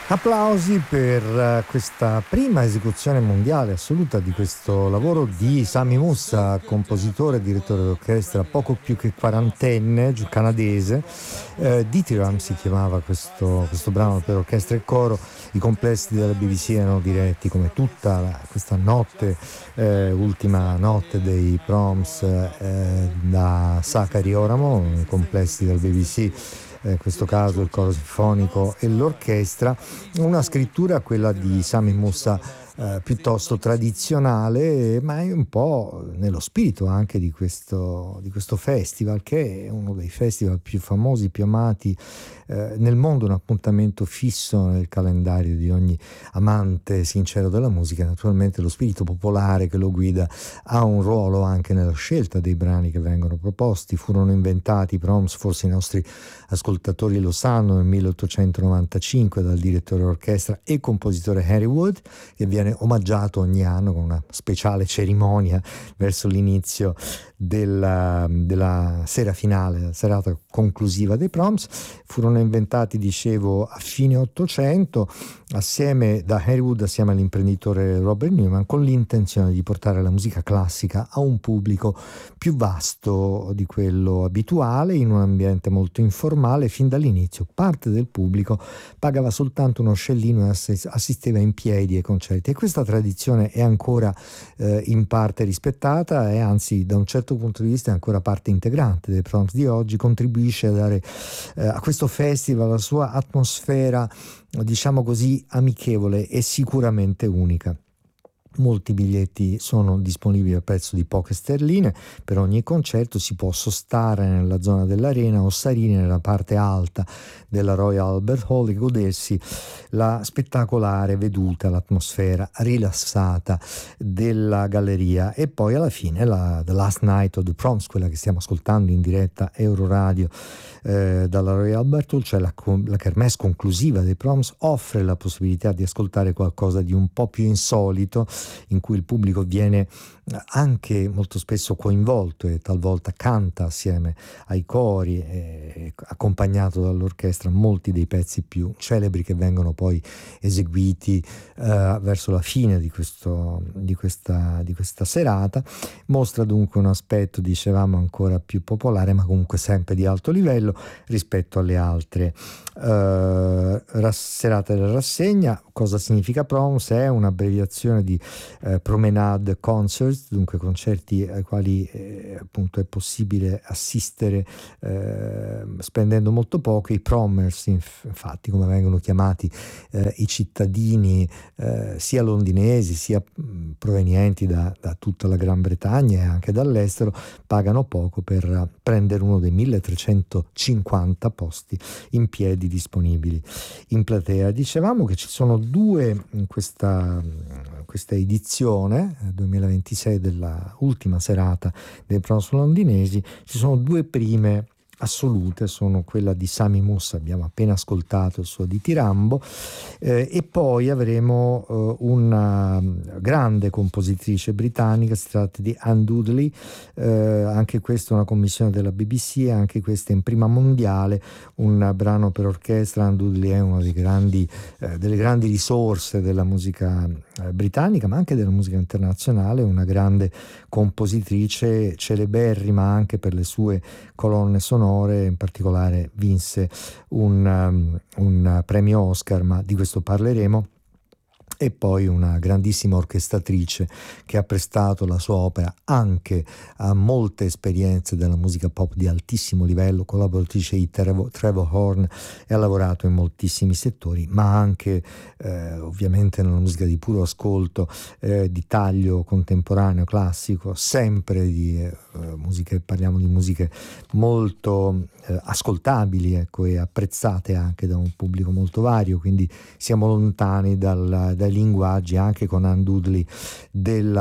Applausi per questa prima esecuzione mondiale assoluta di questo lavoro di Sammy Mussa, compositore e direttore d'orchestra, poco più che quarantenne, canadese. Dithyramb si chiamava questo brano per orchestra e coro. I complessi della BBC erano diretti come tutta questa notte, ultima notte dei Proms, da Sakari Oramo, i complessi del BBC. In questo caso il coro sinfonico e l'orchestra, una scrittura, quella di Sammy Mussa, piuttosto tradizionale, ma è un po' nello spirito anche di questo festival, che è uno dei festival più famosi, più amati nel mondo, un appuntamento fisso nel calendario di ogni amante sincero della musica. Naturalmente lo spirito popolare che lo guida ha un ruolo anche nella scelta dei brani che vengono proposti. Furono inventati i Proms, forse i nostri ascoltatori lo sanno, nel 1895 dal direttore d'orchestra e compositore Harry Wood, che viene omaggiato ogni anno con una speciale cerimonia verso l'inizio della sera finale, la serata conclusiva dei Proms. Furono inventati, dicevo, a fine Ottocento da Harry Wood assieme all'imprenditore Robert Newman, con l'intenzione di portare la musica classica a un pubblico più vasto di quello abituale, in un ambiente molto informale. Fin dall'inizio parte del pubblico pagava soltanto uno scellino e assisteva in piedi ai concerti, e questa tradizione è ancora in parte rispettata, e anzi da un certo punto di vista è ancora parte integrante dei Proms di oggi. Contribuisce a dare a questo festival la sua atmosfera, diciamo così, amichevole e sicuramente unica. Molti biglietti sono disponibili a prezzo di poche sterline. Per ogni concerto si può sostare nella zona dell'arena o salire nella parte alta della Royal Albert Hall e godersi la spettacolare veduta, l'atmosfera rilassata della galleria. E poi alla fine The Last Night of the Proms, quella che stiamo ascoltando in diretta Euroradio dalla Royal Albert Hall, cioè la kermesse conclusiva dei Proms, offre la possibilità di ascoltare qualcosa di un po' più insolito, in cui il pubblico viene anche molto spesso coinvolto e talvolta canta assieme ai cori, accompagnato dall'orchestra, molti dei pezzi più celebri che vengono poi eseguiti verso la fine di questa serata. Mostra dunque un aspetto, dicevamo, ancora più popolare, ma comunque sempre di alto livello rispetto alle altre serate della rassegna. Cosa significa Proms? È un'abbreviazione di Promenade Concerts, dunque concerti ai quali appunto è possibile assistere spendendo molto poco. I Promers, infatti, come vengono chiamati i cittadini sia londinesi sia provenienti da tutta la Gran Bretagna e anche dall'estero, pagano poco per prendere uno dei 1350 posti in piedi disponibili in platea. Dicevamo che ci sono due in questa edizione 2026 della ultima serata dei Proms londinesi. Ci sono due prime assolute, sono quella di Sammy Mussa, abbiamo appena ascoltato il suo Dithyramb, e poi avremo una grande compositrice britannica, si tratta di Anne Dudley, anche questa è una commissione della BBC, anche questa in prima mondiale, un brano per orchestra. Anne Dudley è una delle grandi risorse della musica britannica, ma anche della musica internazionale, una grande compositrice, celeberrima anche per le sue colonne sonore. In particolare vinse un premio Oscar, ma di questo parleremo. E poi una grandissima orchestratrice che ha prestato la sua opera anche a molte esperienze della musica pop di altissimo livello, collaboratrice di Trevor Horn, e ha lavorato in moltissimi settori, ma anche ovviamente nella musica di puro ascolto, di taglio contemporaneo, classico, sempre di musiche, parliamo di musiche molto ascoltabili, ecco, e apprezzate anche da un pubblico molto vario, quindi siamo lontani dai linguaggi, anche con Anne Dudley, della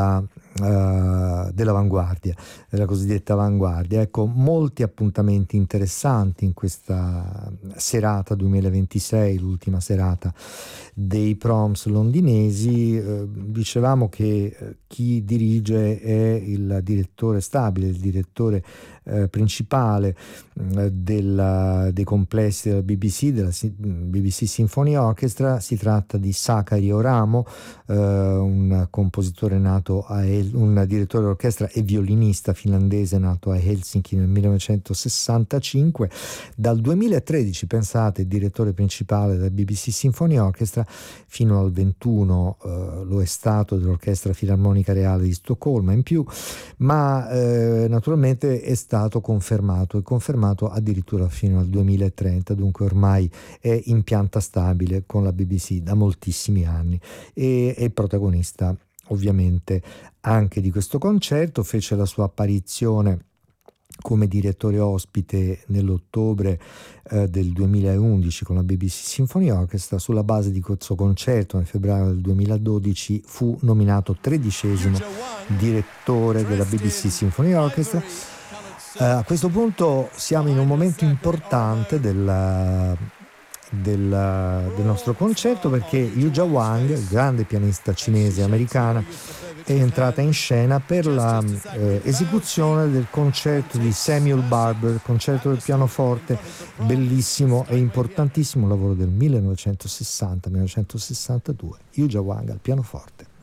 dell'avanguardia, della cosiddetta avanguardia. Ecco, molti appuntamenti interessanti in questa serata 2026, l'ultima serata dei Proms londinesi. Dicevamo che chi dirige è il direttore stabile, il direttore principale dei complessi della BBC, della BBC Symphony Orchestra. Si tratta di Sakari Oramo, un compositore nato un direttore d'orchestra e violinista finlandese nato a Helsinki nel 1965. Dal 2013, pensate, direttore principale della BBC Symphony Orchestra, fino al 21 lo è stato dell'Orchestra Filarmonica Reale di Stoccolma in più, ma naturalmente è stato confermato addirittura fino al 2030, dunque ormai è in pianta stabile con la BBC da moltissimi anni e è protagonista ovviamente anche di questo concerto. Fece la sua apparizione come direttore ospite nell'ottobre del 2011 con la BBC Symphony Orchestra. Sulla base di questo concerto nel febbraio del 2012 fu nominato 13° direttore della BBC Symphony Orchestra. A questo punto siamo in un momento importante del nostro concerto, perché Yuja Wang, il grande pianista cinese americana, è entrata in scena per la esecuzione del concerto di Samuel Barber, concerto del pianoforte, bellissimo e importantissimo lavoro del 1960-1962. Yuja Wang al pianoforte.